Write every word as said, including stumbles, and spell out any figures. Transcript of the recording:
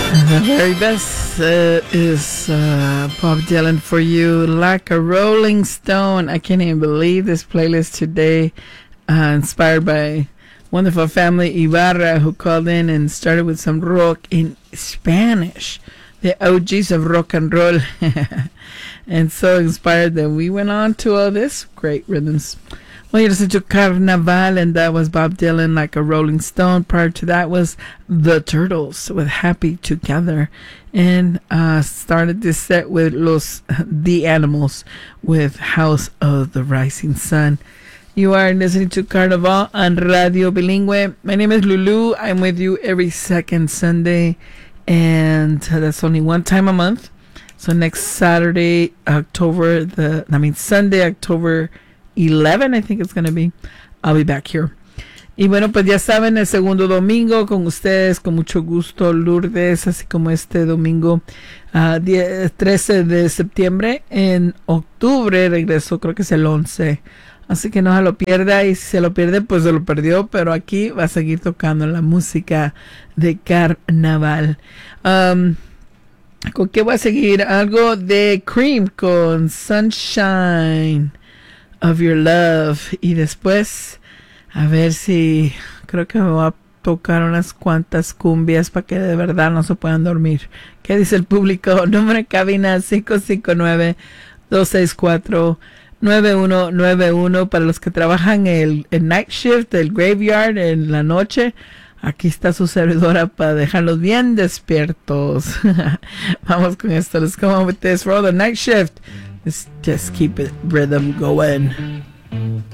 The very best uh, is uh, Bob Dylan for you, Like a Rolling Stone. I can't even believe this playlist today, uh, inspired by wonderful family Ibarra, who called in and started with some rock in Spanish, the O Gs of rock and roll, and so inspired that we went on to all this great rhythms. Well, you listened to Carnaval, and that was Bob Dylan, Like a Rolling Stone. Prior to that was The Turtles with Happy Together. And uh, started this set with Los The Animals with House of the Rising Sun. You are listening to Carnaval on Radio Bilingüe. My name is Lulu. I'm with you every second Sunday, and that's only one time a month. So next Saturday, October the, I mean Sunday, October eleven, I think it's going to be. I'll be back here. Y bueno, pues ya saben, el segundo domingo con ustedes, con mucho gusto, Lourdes, así como este domingo uh, trece de septiembre. En octubre regreso, creo que es el once. Así que no se lo pierda, y si se lo pierde, pues se lo perdió, pero aquí va a seguir tocando la música de Carnaval. Um, ¿Con qué voy a seguir? Algo de Cream con Sunshine of Your Love, y después a ver si creo que me voy a tocar unas cuantas cumbias para que de verdad no se puedan dormir. ¿Qué dice el público? Número de cabina cinco cinco nueve, dos seis cuatro, nueve uno nueve uno para los que trabajan el, el night shift, el graveyard en la noche. Aquí está su servidora para dejarlos bien despiertos. Vamos con esto. Let's come on with this for all the night shift. Let's just keep it rhythm going.